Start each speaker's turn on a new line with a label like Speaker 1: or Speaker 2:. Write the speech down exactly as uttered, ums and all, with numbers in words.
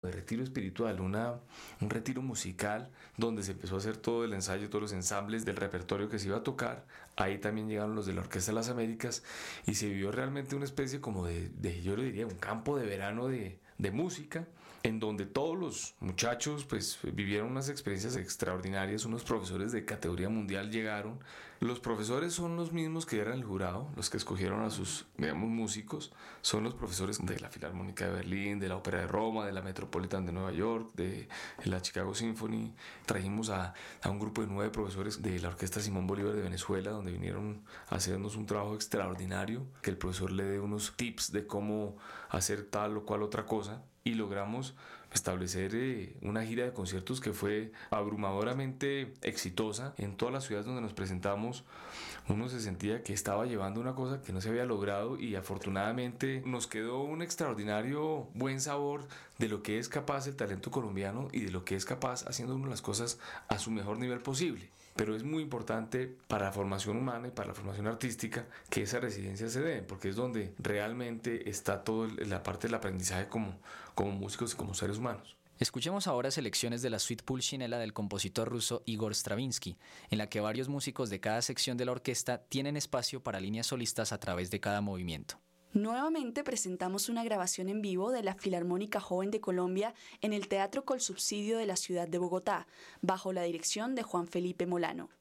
Speaker 1: de retiro espiritual, una, un retiro musical donde se empezó a hacer todo el ensayo, todos los ensambles del repertorio que se iba a tocar. Ahí también llegaron los de la Orquesta de las Américas y se vivió realmente una especie como de, de yo le diría, un campo de verano de, de música, en donde todos los muchachos pues vivieron unas experiencias extraordinarias. Unos profesores de categoría mundial llegaron. Los profesores son los mismos que eran el jurado, los que escogieron a sus, digamos, músicos, son los profesores de la Filarmónica de Berlín, de la Ópera de Roma, de la Metropolitan de Nueva York, de la Chicago Symphony. Trajimos a, a un grupo de nueve profesores de la Orquesta Simón Bolívar de Venezuela, donde vinieron a hacernos un trabajo extraordinario, que el profesor le dé unos tips de cómo hacer tal o cual otra cosa. Y logramos establecer eh, una gira de conciertos que fue abrumadoramente exitosa. En todas las ciudades donde nos presentamos, uno se sentía que estaba llevando una cosa que no se había logrado, y afortunadamente nos quedó un extraordinario buen sabor de lo que es capaz el talento colombiano y de lo que es capaz haciendo uno las cosas a su mejor nivel posible. Pero es muy importante para la formación humana y para la formación artística que esa residencia se dé, porque es donde realmente está toda la parte del aprendizaje como, como músicos y como seres humanos.
Speaker 2: Escuchemos ahora selecciones de la suite Pulcinella del compositor ruso Igor Stravinsky, en la que varios músicos de cada sección de la orquesta tienen espacio para líneas solistas a través de cada movimiento.
Speaker 3: Nuevamente presentamos una grabación en vivo de la Filarmónica Joven de Colombia en el Teatro Colsubsidio de la ciudad de Bogotá, bajo la dirección de Juan Felipe Molano.